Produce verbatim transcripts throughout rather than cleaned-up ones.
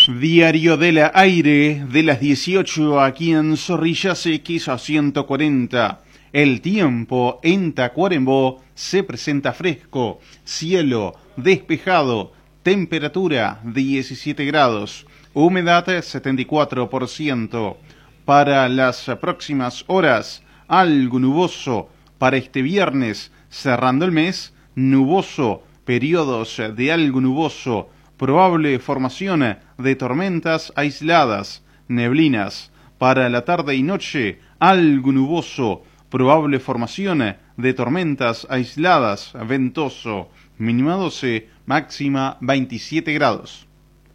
Diario del Aire de las dieciocho aquí en Zorrillas X a ciento cuarenta. El tiempo en Tacuarembó se presenta fresco, cielo despejado, temperatura diecisiete grados, humedad setenta y cuatro por ciento. Para las próximas horas, algo nuboso. Para este viernes, cerrando el mes, nuboso, periodos de algo nuboso, probable formación de tormentas aisladas, neblinas. Para la tarde y noche, algo nuboso, probable formación de tormentas aisladas, ventoso, mínima doce, máxima veintisiete grados.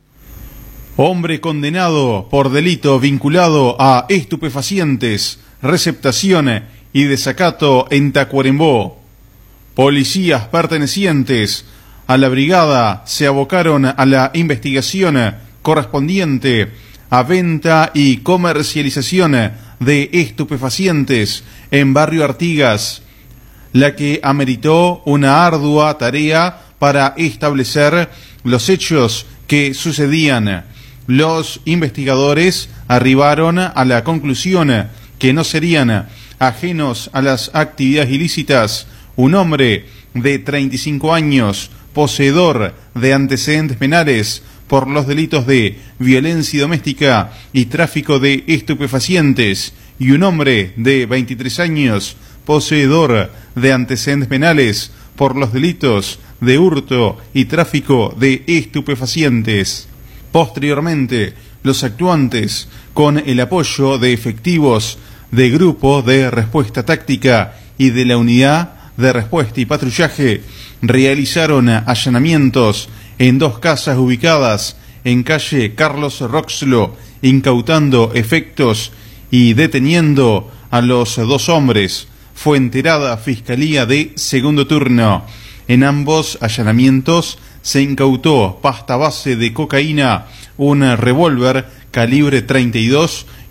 Hombre condenado por delito vinculado a estupefacientes, receptación y desacato en Tacuarembó. Policías pertenecientes a la brigada se abocaron a la investigación correspondiente a venta y comercialización de estupefacientes en Barrio Artigas, la que ameritó una ardua tarea para establecer los hechos que sucedían. Los investigadores arribaron a la conclusión que no serían ajenos a las actividades ilícitas un hombre de treinta y cinco años, poseedor de antecedentes penales por los delitos de violencia doméstica y tráfico de estupefacientes, y un hombre de veintitrés años, poseedor de antecedentes penales por los delitos de hurto y tráfico de estupefacientes. Posteriormente, los actuantes, con el apoyo de efectivos de Grupo de Respuesta Táctica y de la Unidad de Respuesta y Patrullaje, realizaron allanamientos en dos casas ubicadas en calle Carlos Roxlo, incautando efectos y deteniendo a los dos hombres. Fue enterada Fiscalía de Segundo Turno. En ambos allanamientos se incautó pasta base de cocaína, un revólver calibre treinta y dos